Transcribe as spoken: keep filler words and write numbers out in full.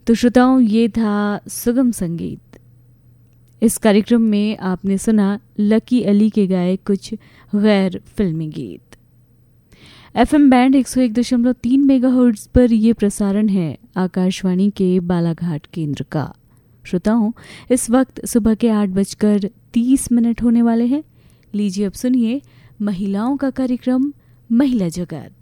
तो श्रोताओं, ये था सुगम संगीत। इस कार्यक्रम में आपने सुना लकी अली के गाए कुछ गैर फिल्मी गीत। एफएम बैंड एक सौ एक दशमलव तीन मेगाहर्ट्ज पर यह प्रसारण है आकाशवाणी के बालाघाट केंद्र का। श्रोताओं, इस वक्त सुबह के आठ बजकर तीस मिनट होने वाले हैं। लीजिए अब सुनिए महिलाओं का कार्यक्रम महिला जगत।